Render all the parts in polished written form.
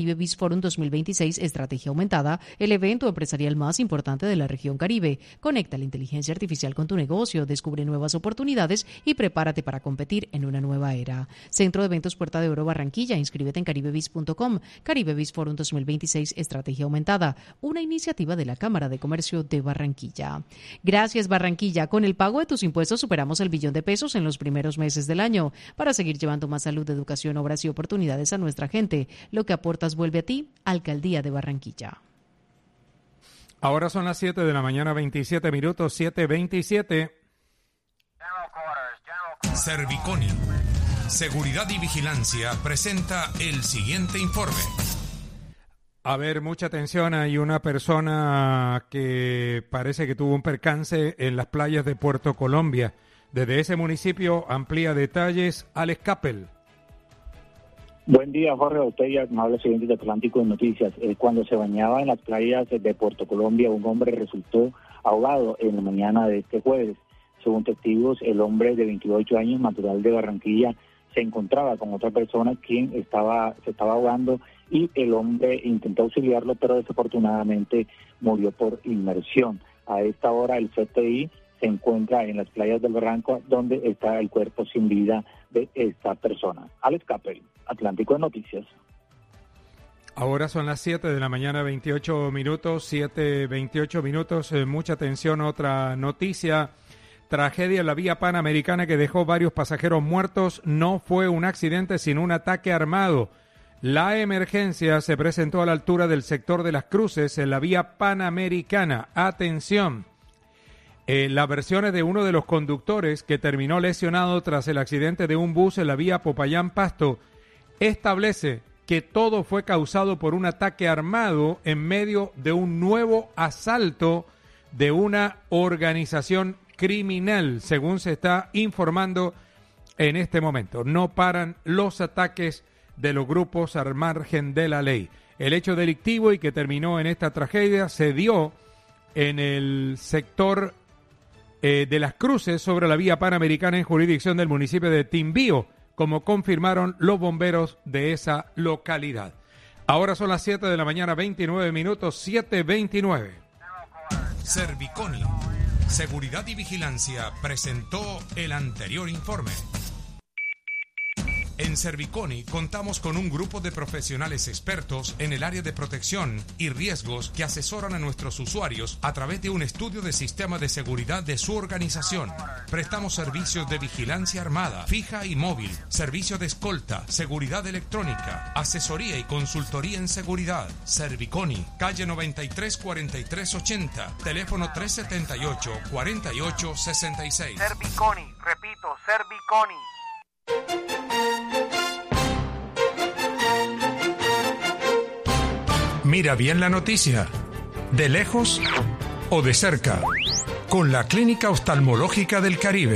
Caribe Biz Forum 2026 Estrategia Aumentada, el evento empresarial más importante de la región Caribe. Conecta la inteligencia artificial con tu negocio, descubre nuevas oportunidades y prepárate para competir en una nueva era. Centro de Eventos Puerta de Oro Barranquilla, inscríbete en caribebiz.com. Caribe Biz Forum 2026 Estrategia Aumentada, una iniciativa de la Cámara de Comercio de Barranquilla. Gracias, Barranquilla. Con el pago de tus impuestos superamos el billón de pesos en los primeros meses del año. Para seguir llevando más salud, educación, obras y oportunidades a nuestra gente, lo que aportas vuelve a ti, Alcaldía de Barranquilla. Ahora son las 7 de la mañana, 27 minutos, 7:27. Serviconi, Seguridad y Vigilancia, presenta el siguiente informe. A ver, mucha atención, hay una persona que parece que tuvo un percance en las playas de Puerto Colombia. Desde ese municipio amplía detalles Alex Capel. Buen día, Jorge Botella, amable siguiente de Atlántico de Noticias. Cuando se bañaba en las playas de Puerto Colombia, un hombre resultó ahogado en la mañana de este jueves. Según testigos, el hombre de 28 años, natural de Barranquilla, se encontraba con otra persona quien se estaba ahogando y el hombre intentó auxiliarlo, pero desafortunadamente murió por inmersión. A esta hora el CTI se encuentra en las playas del Barranco, donde está el cuerpo sin vida de esta persona. Alex Capel, Atlántico de Noticias. Ahora son las 7 de la mañana, 28 minutos, 7:28 minutos. Mucha atención, otra noticia. Tragedia en la vía panamericana que dejó varios pasajeros muertos. No fue un accidente, sino un ataque armado. La emergencia se presentó a la altura del sector de Las Cruces, en la vía panamericana. Atención. Las versiones de uno de los conductores que terminó lesionado tras el accidente de un bus en la vía Popayán-Pasto establece que todo fue causado por un ataque armado en medio de un nuevo asalto de una organización criminal, según se está informando en este momento. No paran los ataques de los grupos al margen de la ley. El hecho delictivo y que terminó en esta tragedia se dio en el sector de Las Cruces, sobre la vía panamericana en jurisdicción del municipio de Timbío, como confirmaron los bomberos de esa localidad. Ahora son las 7 de la mañana, 29 minutos, 7:29. Serviconi, Seguridad y Vigilancia, presentó el anterior informe. En Serviconi contamos con un grupo de profesionales expertos en el área de protección y riesgos que asesoran a nuestros usuarios a través de un estudio de sistema de seguridad de su organización. Prestamos servicios de vigilancia armada, fija y móvil, servicio de escolta, seguridad electrónica, asesoría y consultoría en seguridad. Serviconi, calle 93 43 80, teléfono 378 48 66. Serviconi, repito, Serviconi. Mira bien la noticia, de lejos o de cerca, con la Clínica Oftalmológica del Caribe.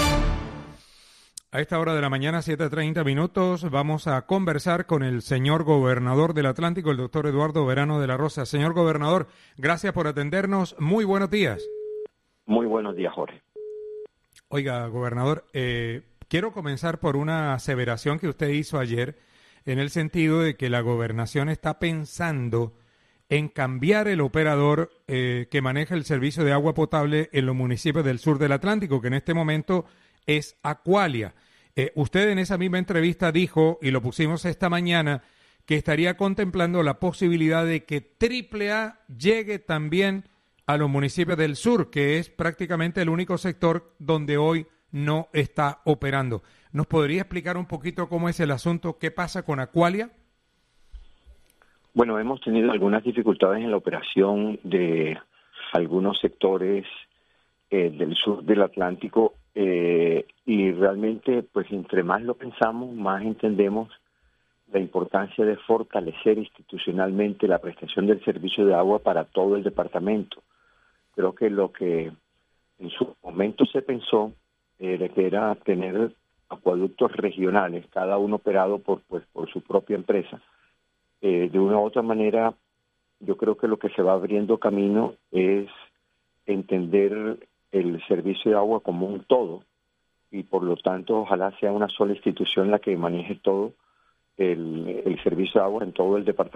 A esta hora de la mañana, 7:30 minutos, vamos a conversar con el señor gobernador del Atlántico, el doctor Eduardo Verano de la Rosa. Señor gobernador, gracias por atendernos. Muy buenos días. Muy buenos días, Jorge. Oiga, gobernador, quiero comenzar por una aseveración que usted hizo ayer, en el sentido de que la gobernación está pensando en cambiar el operador que maneja el servicio de agua potable en los municipios del sur del Atlántico, que en este momento es Aqualia. Usted en esa misma entrevista dijo, y lo pusimos esta mañana, que estaría contemplando la posibilidad de que AAA llegue también a los municipios del sur, que es prácticamente el único sector donde hoy no está operando. ¿Nos podría explicar un poquito cómo es el asunto? ¿Qué pasa con Aqualia? Bueno, hemos tenido algunas dificultades en la operación de algunos sectores del sur del Atlántico y realmente, pues, entre más lo pensamos, más entendemos la importancia de fortalecer institucionalmente la prestación del servicio de agua para todo el departamento. Creo que lo que en su momento se pensó de que era tener acueductos regionales, cada uno operado por su propia empresa. De una u otra manera, yo creo que lo que se va abriendo camino es entender el servicio de agua como un todo y por lo tanto ojalá sea una sola institución la que maneje todo el servicio de agua en todo el departamento.